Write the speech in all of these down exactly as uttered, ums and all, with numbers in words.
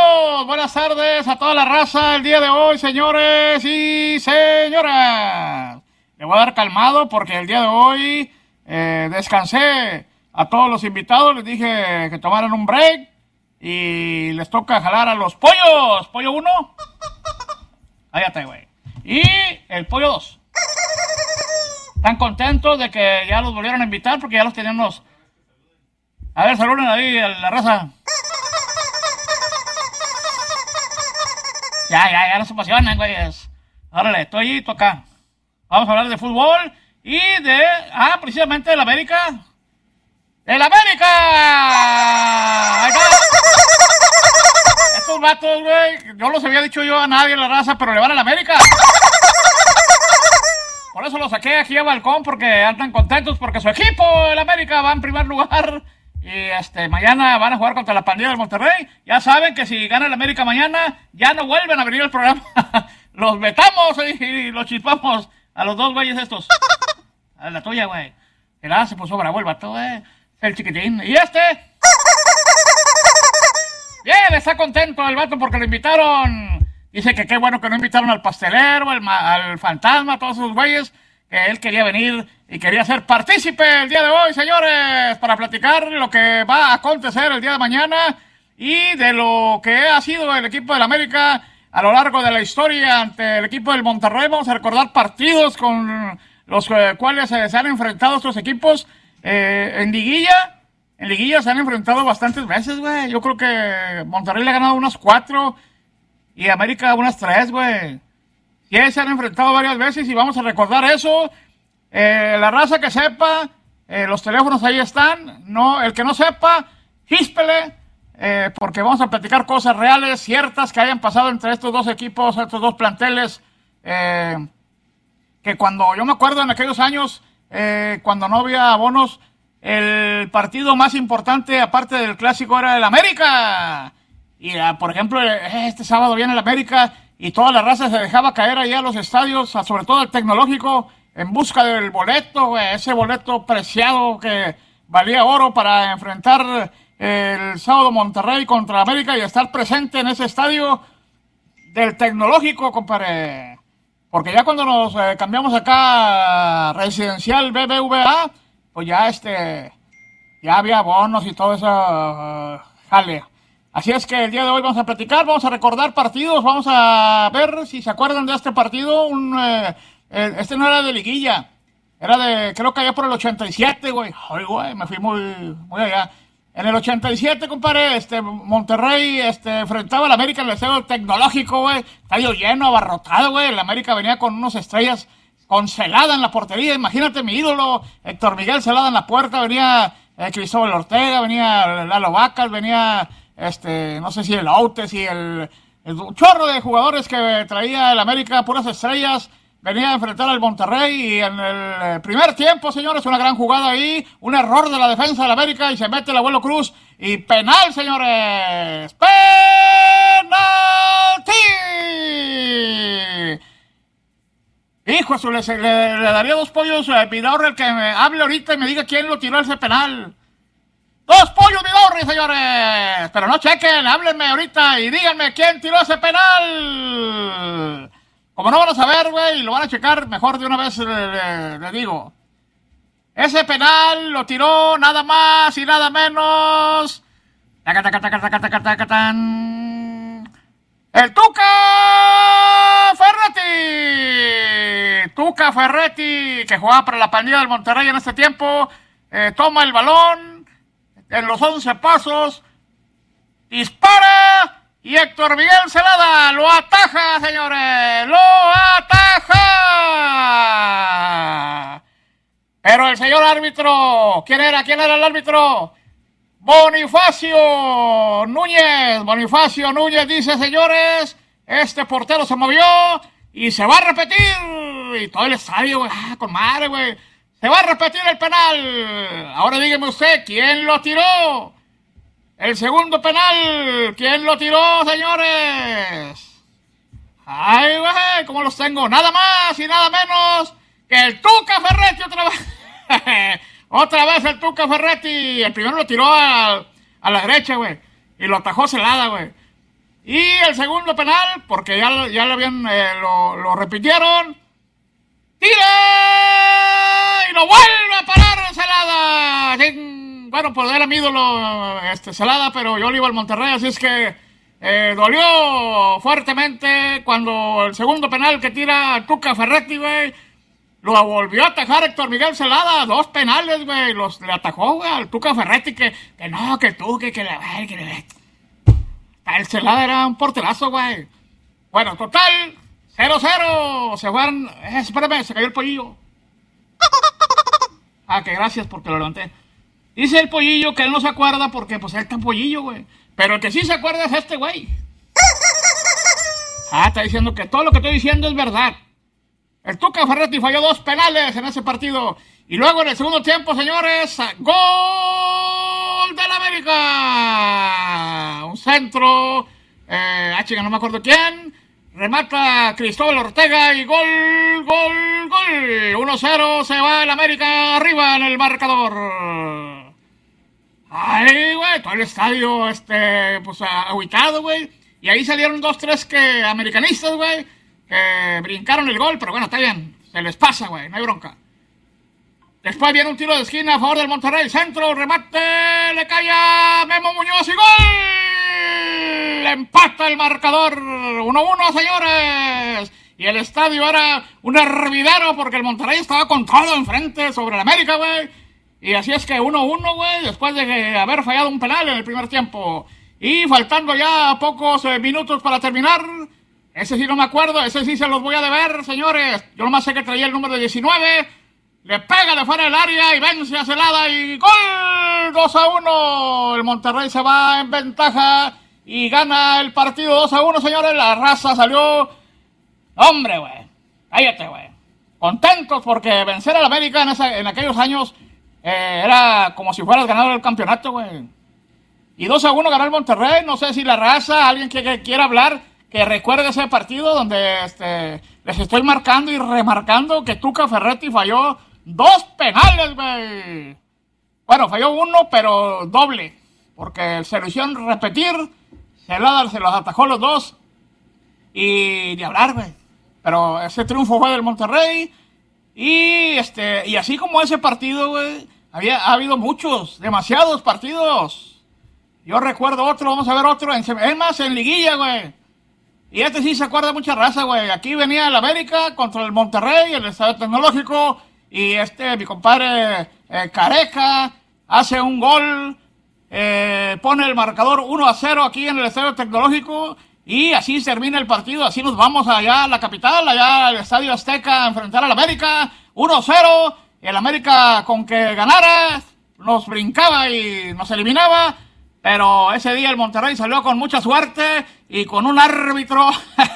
Saludos, buenas tardes a toda la raza el día de hoy, señores y señoras. Le voy a dar calmado porque el día de hoy eh, descansé a todos los invitados, les dije que tomaran un break y les toca jalar a los pollos. Pollo uno, cállate, güey. Y el pollo dos. Están contentos de que ya los volvieron a invitar porque ya los teníamos. A ver, saluden ahí a la raza. Ya, ya, ya no se emocionan, güeyes. Órale, estoy ahí, tú acá. Vamos a hablar de fútbol y de... Ah, precisamente de la América. ¡De la América! ¡Ahí está! Estos vatos, güey, no los había dicho yo a nadie en la raza, pero le van a la América. Por eso los saqué aquí a balcón, porque andan contentos, porque su equipo, el América, va en primer lugar. Y este mañana van a jugar contra la pandilla del Monterrey. Ya saben que si gana el América mañana, ya no vuelven a venir al programa. Los vetamos y, y los chispamos a los dos güeyes estos. A la tuya, güey. Que nada, se puso bravo el vato, güey. El chiquitín. ¿Y este? Bien, está contento el vato porque lo invitaron. Dice que qué bueno que no invitaron al pastelero, al, al fantasma, a todos esos güeyes. Que él quería venir y quería ser partícipe el día de hoy, señores, para platicar lo que va a acontecer el día de mañana y de lo que ha sido el equipo del América a lo largo de la historia ante el equipo del Monterrey. Vamos a recordar partidos con los eh, cuales eh, se han enfrentado estos equipos eh, en liguilla. En liguilla se han enfrentado bastantes veces, güey. Yo creo que Monterrey le ha ganado unas cuatro y América unas tres, güey. Ya se han enfrentado varias veces y vamos a recordar eso. Eh, la raza que sepa, eh, los teléfonos ahí están. No, el que no sepa, híspele, eh, porque vamos a platicar cosas reales, ciertas, que hayan pasado entre estos dos equipos, estos dos planteles. Eh, que cuando, yo me acuerdo en aquellos años, eh, cuando no había abonos, el partido más importante, aparte del clásico, era el América. Y, uh, por ejemplo, este sábado viene el América y toda la raza se dejaba caer allá a los estadios, sobre todo el Tecnológico, en busca del boleto, güey, ese boleto preciado que valía oro para enfrentar el sábado Monterrey contra América y estar presente en ese estadio del Tecnológico, compadre. Porque ya cuando nos eh, cambiamos acá a Residencial B B V A, pues ya este, ya había bonos y todo eso, uh, jale. Así es que el día de hoy vamos a platicar, vamos a recordar partidos, vamos a ver si se acuerdan de este partido. Un, eh, este no era de liguilla, era de, creo que allá por el ochenta y siete, güey. Ay, güey, me fui muy, muy allá. En el ochenta y siete, compadre, este, Monterrey este, enfrentaba al América en el estadio Tecnológico, güey. Estadio lleno, abarrotado, güey. El América venía con unas estrellas con Celada en la portería. Imagínate mi ídolo, Héctor Miguel Celada en la puerta. Venía eh, Cristóbal Ortega, venía Lalo Vacas, venía... Este, no sé si el Outes y el, el chorro de jugadores que traía el América, puras estrellas, venía a enfrentar al Monterrey y en el primer tiempo, señores, una gran jugada ahí, un error de la defensa del América y se mete el Abuelo Cruz y penal, señores, penalti. Hijo, eso le, le, le daría dos pollos a Vidaurri el que me hable ahorita y me diga quién lo tiró ese penal. ¡Dos pollos, Vidaurri, señores! Pero no chequen, háblenme ahorita y díganme quién tiró ese penal. Como no van a saber, güey, y lo van a checar, mejor de una vez le, le, le digo. Ese penal lo tiró nada más y nada menos... ¡el Tuca Ferretti! Tuca Ferretti, que jugaba para la pandilla del Monterrey en este tiempo, eh, toma el balón... En los once pasos, dispara y Héctor Miguel Celada lo ataja, señores, lo ataja. Pero el señor árbitro, ¿quién era? ¿Quién era el árbitro? Bonifacio Núñez. Bonifacio Núñez dice, señores, este portero se movió y se va a repetir. Y todo el estadio, güey, ah, con madre, güey. Se va a repetir el penal. Ahora dígame usted, ¿quién lo tiró? El segundo penal, ¿quién lo tiró, señores? Ay, güey, ¿cómo los tengo? Nada más y nada menos que el Tuca Ferretti otra vez. Otra vez el Tuca Ferretti. El primero lo tiró a, a la derecha, güey. Y lo atajó Celada, güey. Y el segundo penal, porque ya, ya lo habían, eh, lo, lo repitieron. ¡Tira! Y lo vuelve a parar Celada. Sí, bueno, pues era mi ídolo este, Celada, pero yo le iba al Monterrey, así es que eh, dolió fuertemente cuando el segundo penal que tira Tuca Ferretti, güey, lo volvió a atajar Héctor Miguel Celada. Dos penales, güey, los le atajó, güey, al Tuca Ferretti, que, que no, que tú, que, que le... Que le el Celada era un porterazo, güey. Bueno, total, cero cero. Se fueron... Eh, espérame, se cayó el pollillo. Ah, que gracias porque lo levanté. Dice el pollillo que él no se acuerda porque, pues, él está pollillo, güey. Pero el que sí se acuerda es este, güey. Ah, está diciendo que todo lo que estoy diciendo es verdad. El Tuca Ferretti falló dos penales en ese partido. Y luego en el segundo tiempo, señores, ¡gol del América! Un centro, eh, ah, chica, no me acuerdo quién, remata Cristóbal Ortega y gol, gol, gol. uno cero, se va el América arriba en el marcador. Ay, güey, todo el estadio, este, pues, ahuitado, güey. Y ahí salieron dos, tres que americanistas, güey, que brincaron el gol, pero bueno, está bien, se les pasa, güey, no hay bronca. Después viene un tiro de esquina a favor del Monterrey. Centro, remate, le cae a Memo Muñoz y ¡gol! Empata el marcador. uno uno, señores. Y el estadio era un hervidero porque el Monterrey estaba con todo enfrente sobre el América, güey. Y así es que uno uno, güey, después de haber fallado un penal en el primer tiempo. Y faltando ya pocos eh, minutos para terminar. Ese sí no me acuerdo, ese sí se los voy a deber, señores. Yo nomás sé que traía el número diecinueve. Le pega de fuera del área y vence a Celada y ¡gol! dos a uno. El Monterrey se va en ventaja y gana el partido dos a uno, señores. La raza salió... Hombre, güey. Cállate, güey. Contentos porque vencer al América en, esa, en aquellos años eh, era como si fueras ganador del campeonato, güey. Y dos a uno ganó el Monterrey. No sé si la raza, alguien que, que quiera hablar, que recuerde ese partido donde este, les estoy marcando y remarcando que Tuca Ferretti falló dos penales, güey. Bueno, falló uno, pero doble. Porque se lo hicieron repetir. Celada se los atajó los dos. Y de hablar, güey. Pero ese triunfo fue del Monterrey. Y este y así como ese partido, güey, había ha habido muchos, demasiados partidos. Yo recuerdo otro, vamos a ver otro. En, es más, en liguilla, güey. Y este sí se acuerda mucha raza, güey. Aquí venía el América contra el Monterrey, el Estadio Tecnológico. Y este, mi compadre eh, Careca, hace un gol, eh, pone el marcador uno a cero aquí en el Estadio Tecnológico, y así termina el partido, así nos vamos allá a la capital, allá al Estadio Azteca, a enfrentar al América, uno a cero, el América con que ganara, nos brincaba y nos eliminaba, pero ese día el Monterrey salió con mucha suerte, y con un árbitro,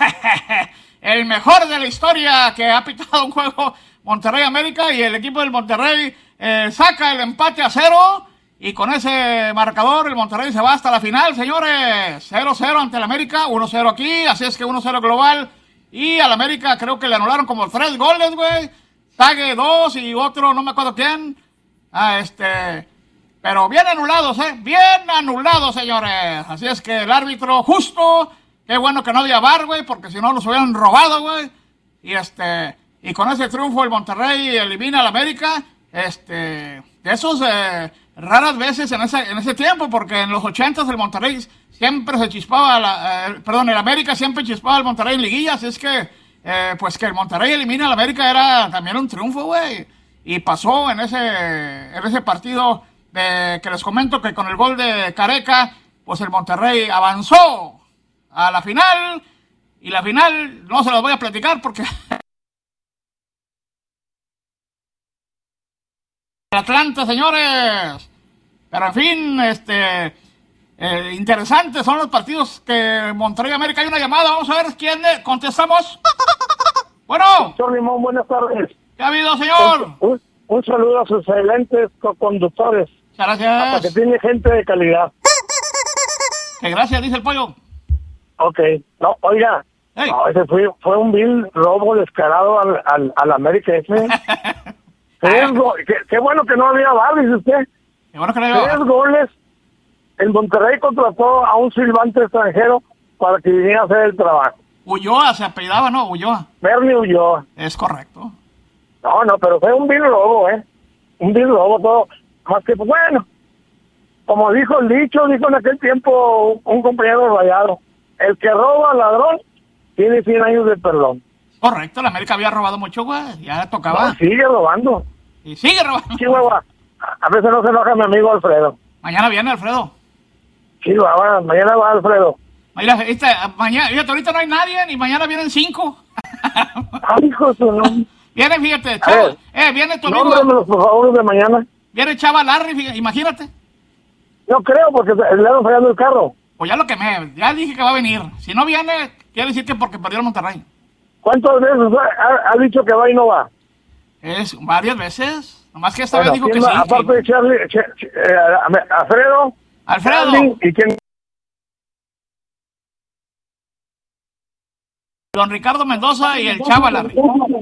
el mejor de la historia que ha pitado un juego, Monterrey América, y el equipo del Monterrey eh, saca el empate a cero y con ese marcador el Monterrey se va hasta la final, señores. cero cero ante el América, uno cero aquí, así es que uno cero global. Y al América creo que le anularon como tres goles, güey. Tague dos y otro, no me acuerdo quién. Ah, este... Pero bien anulados, ¿eh? Bien anulados, señores. Así es que el árbitro justo, qué bueno que no había V A R, güey, porque si no los hubieran robado, güey. Y este... Y con ese triunfo el Monterrey elimina al América, este, de esos eh, raras veces en ese, en ese tiempo, porque en los ochentas el Monterrey siempre se chispaba, la, eh, perdón, el América siempre chispaba al Monterrey en liguillas, es que, eh, pues que el Monterrey elimina al América era también un triunfo, güey, y pasó en ese, en ese partido de, que les comento que con el gol de Careca, pues el Monterrey avanzó a la final, y la final no se los voy a platicar porque... Atlanta, señores. Pero en fin, este eh, interesantes son los partidos que Monterrey América. Hay una llamada, vamos a ver quién es. Contestamos. Bueno. Señor Limón, buenas tardes. ¿Qué ha habido, señor? Un, un, un saludo a sus excelentes co-conductores. Muchas gracias. Hasta que tiene gente de calidad. Que gracias, dice el pollo. Ok. No, oiga. Hey. No, ese fue, fue un vil robo descarado al, al, al América ese. Tres go- qué, qué bueno que no había V A R, dice usted. Qué bueno que no había Tres goles. El Monterrey contrató a un silbante extranjero para que viniera a hacer el trabajo. Ulloa se apellidaba, ¿no? Ulloa. Bernie Ulloa. Es correcto. No, no, pero fue un vil robo, ¿eh? Un vil robo todo. Más que, pues bueno, como dijo el dicho, dijo en aquel tiempo un compañero rayado, el que roba al ladrón tiene cien años de perdón. Correcto, la América había robado mucho, güey, ya tocaba. No, sigue robando. Y sigue robando. Sí, güey, a veces no se enoja mi amigo Alfredo. Mañana viene Alfredo. Sí, va, mañana va Alfredo. Mira, este, mañana, fíjate, ahorita no hay nadie, ni mañana vienen cinco. Ay, hijo de su nombre. Viene, fíjate, Chava, eh, viene tu amigo. Nómbremelos, por favor, de mañana. Viene Chava Larry, fíjate, imagínate. No creo, porque le han fallado el carro. Pues ya lo quemé, ya dije que va a venir. Si no viene, quiere decir que porque perdió el Monterrey. ¿Cuántas veces ha, ha dicho que va y no va? Es varias veces, nomás que esta Bueno, vez dijo que va, sí. aparte que... de Charlie, Ch Ch eh, Alfredo. Alfredo. Charlie, ¿y quién? Don Ricardo Mendoza y el Chava Larry.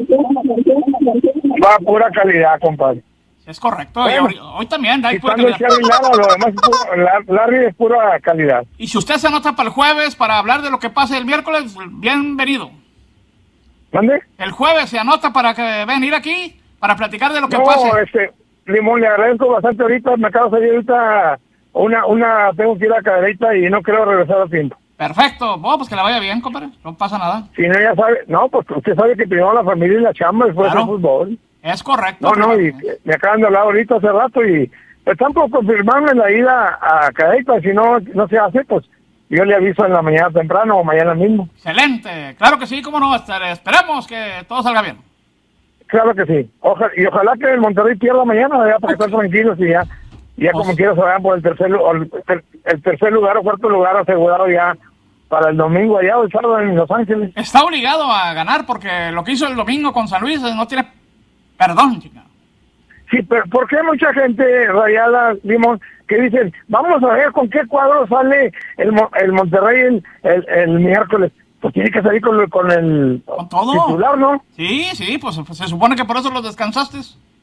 Va a pura calidad, compadre. Es correcto, Bueno, hoy, hoy también hay pura quitando calidad. el Charlie Lara, lo demás es puro, Larry es pura calidad. Y si usted se anota para el jueves para hablar de lo que pase el miércoles, bienvenido. ¿Dónde? El jueves se anota para que venir aquí para platicar de lo que No, pase. este, Limón, le agradezco bastante ahorita, me acabo de salir ahorita una, una, tengo que ir a caderita y no quiero regresar a tiempo. Perfecto, bueno, pues que le vaya bien, compadre, no pasa nada. Si no, ya sabe, no, pues usted sabe que primero la familia y la chamba, después Claro. el fútbol. Es correcto. No, no, y me acaban de hablar ahorita hace rato y están por confirmarme la ida a caderita, si no, no se hace, pues yo le aviso en la mañana temprano o mañana mismo. Excelente, claro que sí, cómo no, estar- esperemos que todo salga bien. Claro que sí. Ojalá, y ojalá que el Monterrey pierda mañana, ya para que estén tranquilos y ya, ya Pues- como quiera se vayan por el tercer, lu- o el, ter- el tercer lugar o cuarto lugar asegurado ya para el domingo allá o el sábado en Los Ángeles. Está obligado a ganar porque lo que hizo el domingo con San Luis no tiene perdón, chica. Sí, pero ¿por qué mucha gente rayada, Limón, que dicen, vamos a ver con qué cuadro sale el, Mo- el Monterrey el, el, el miércoles? Pues tiene que salir con, el- con el ¿Con todo? titular, ¿no? Sí, sí, pues, pues se supone que por eso los descansaste.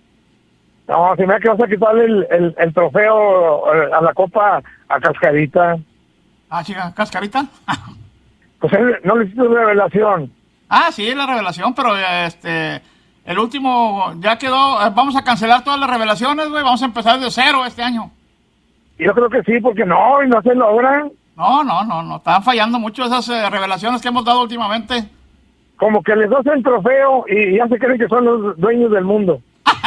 No, se me ha que vas a quitarle el, el, el trofeo eh, a la Copa a Cascarita. Ah, chica, cascarita. Pues él no le hiciste revelación. Ah, sí, la revelación, pero este, el último ya quedó. eh, Vamos a cancelar todas las revelaciones, güey. Vamos a empezar de cero este año. Yo creo que sí, porque no, y no se logran. No, no, no, no. Están fallando mucho esas eh, revelaciones que hemos dado últimamente. Como que les das el trofeo y ya se creen que son los dueños del mundo.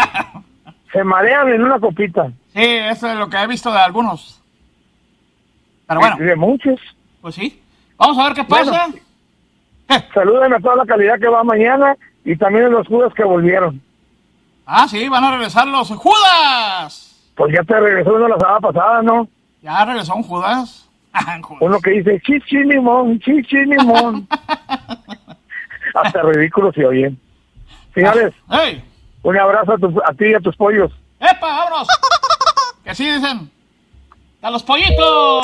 Se marean en una copita. Sí, eso es lo que he visto de algunos. Pero bueno, Y de muchos. pues sí. Vamos a ver qué pasa. Bueno. ¿Qué? Saluden a toda la calidad que va mañana y también a los Judas que volvieron. Ah, sí, van a regresar los Judas. Pues ya te regresó uno la semana pasada, ¿no? Ya regresó un Judas. Judas. Uno que dice chichi limón, chichi limón. Hasta ridículo se oyen. Señores, ¡Ey! un abrazo a, tu- a ti y a tus pollos. ¡Epa, vámonos! Que sí dicen. ¡A los pollitos!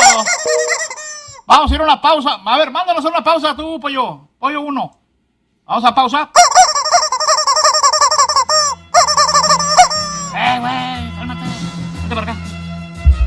Vamos a ir a una pausa. A ver, mándanos una pausa tú, pollo. Pollo uno. Vamos a pausa.